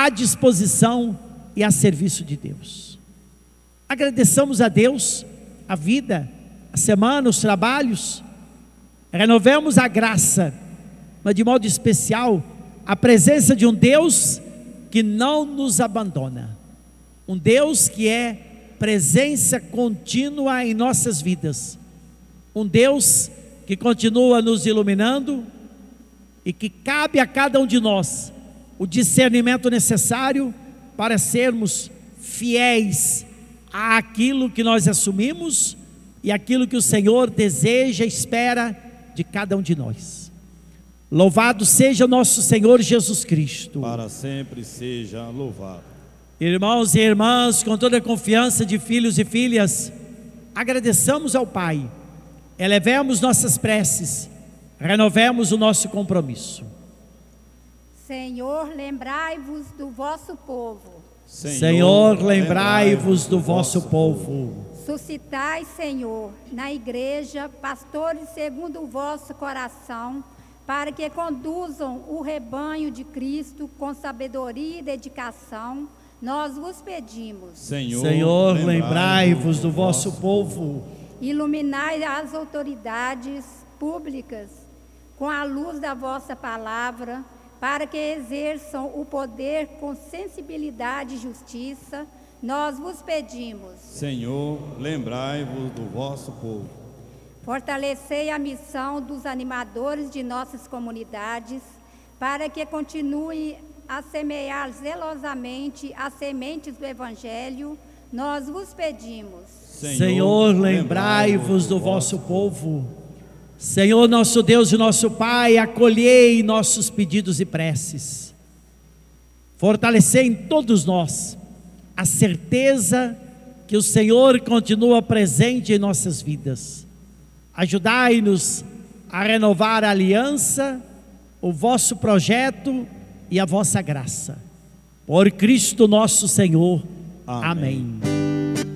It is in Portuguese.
à disposição e a serviço de Deus. Agradeçamos a Deus a vida, a semana, os trabalhos. Renovemos a graça, mas de modo especial a presença de um Deus que não nos abandona, um Deus que é presença contínua em nossas vidas, um Deus que continua nos iluminando e que cabe a cada um de nós o discernimento necessário para sermos fiéis àquilo que nós assumimos e aquilo que o Senhor deseja e espera de cada um de nós. Louvado seja nosso Senhor Jesus Cristo. Para sempre seja louvado. Irmãos e irmãs, com toda a confiança de filhos e filhas, agradeçamos ao Pai, elevemos nossas preces, renovemos o nosso compromisso. Senhor, lembrai-vos do vosso povo. Senhor, lembrai-vos do vosso povo. Suscitai, Senhor, na igreja, pastores segundo o vosso coração, para que conduzam o rebanho de Cristo com sabedoria e dedicação. Nós vos pedimos. Senhor, lembrai-vos do vosso povo. Iluminai as autoridades públicas com a luz da vossa palavra, para que exerçam o poder com sensibilidade e justiça. Nós vos pedimos. Senhor, lembrai-vos do vosso povo. Fortalecei a missão dos animadores de nossas comunidades, para que continue a semear zelosamente as sementes do Evangelho. Nós vos pedimos. Senhor, lembrai-vos do vosso povo. Senhor, nosso Deus e nosso Pai, acolhei nossos pedidos e preces. Fortalecei em todos nós a certeza que o Senhor continua presente em nossas vidas. Ajudai-nos a renovar a aliança, o vosso projeto e a vossa graça. Por Cristo nosso Senhor. Amém.